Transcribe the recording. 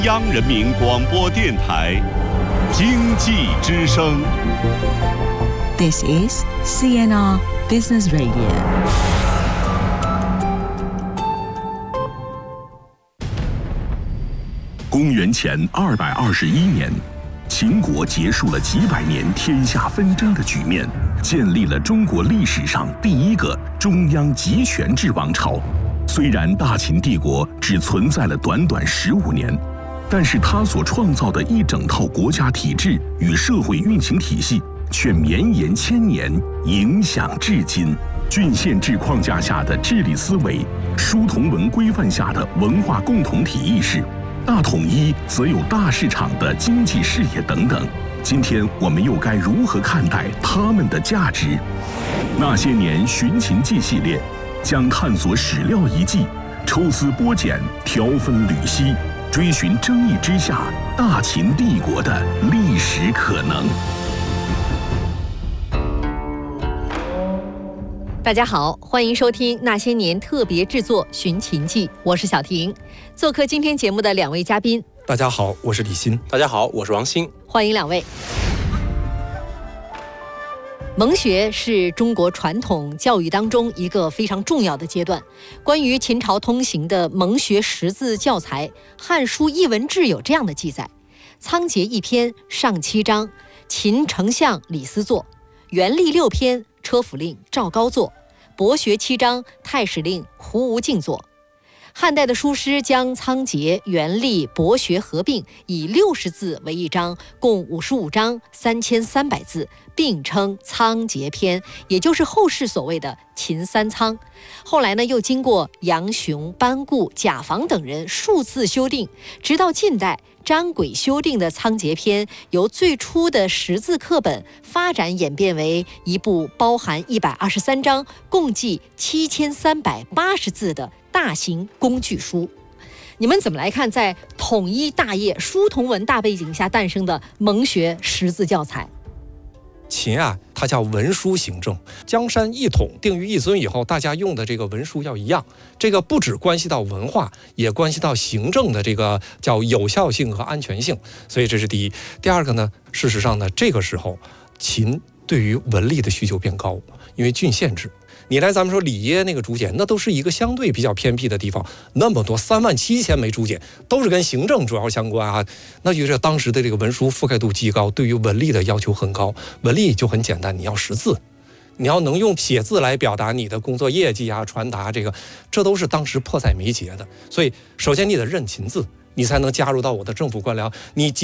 央人民广播电台经济之声。 This is CNR Business Radio。 公元前221年，秦国结束了几百年天下纷争的局面，建立了中国历史上第一个中央集权制王朝。虽然大秦帝国只存在了短短15年，但是它所创造的一整套国家体制与社会运行体系却绵延千年，影响至今。郡县制框架下的治理思维，书同文规范下的文化共同体意识，大统一则有大市场的经济视野等等。今天我们又该如何看待它们的价值？那些年寻秦记系列将探索史料遗迹，抽丝剥茧，挑分缕析，追寻争议之下大秦帝国的历史可能。 大家好，欢迎收听那些年特别制作《寻秦记》，我是小婷。做客今天节目的两位嘉宾， 大家好，我是李欣。 大家好，我是王鑫。 欢迎两位。蒙学是中国传统教育当中一个非常重要的阶段。关于秦朝通行的蒙学识字教材，《汉书艺文志》有这样的记载：仓颉一篇，上7章，秦丞相李斯作；元历6篇，车府令赵高作；博学7章，太史令胡无敬作。汉代的书师将仓颉、元历、博学合并，以60字为一章，共55章，3300字，并称仓颉篇，也就是后世所谓的秦三仓。后来呢，又经过杨雄、班固、贾访等人数次修订，直到近代张轨修订的仓颉篇，由最初的识字课本发展演变为一部包含123章，共计7380字的大型工具书。你们怎么来看在统一大业、书同文大背景下诞生的蒙学识字教材？ 秦啊，它叫文书行政，江山一统，定于一尊以后，大家用的这个文书要一样。这个不只关系到文化，也关系到行政的这个叫有效性和安全性。所以这是第一。第二个呢，事实上呢，这个时候秦对于文力的需求变高，因为郡县制。你来咱们说里耶那个竹简，那都是一个相对比较偏僻的地方，那么多37000枚竹简，都是跟行政主要相关啊。那就是当时的这个文书覆盖度极高，对于文力的要求很高。文力就很简单，你要识字，你要能用写字来表达你的工作业绩啊，传达这都是当时迫在眉睫的。所以首先你得认秦字，你才能加入到我的政府官僚。你